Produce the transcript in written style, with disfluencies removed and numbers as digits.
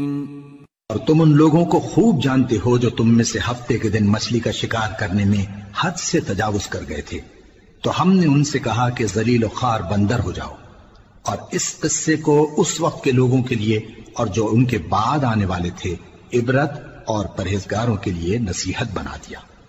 और तुम उन लोगों को खूब जानते हो जो तुम में से हफ्ते के दिन मछली का शिकार करने में हद से तजावुज कर गए थे, तो हमने उनसे कहा कि जलील खार बंदर हो जाओ, और इस किस्से को उस वक्त के लोगों के लिए और जो उनके बाद आने वाले थे इबरत और परहेजगारों के लिए नसीहत बना दिया।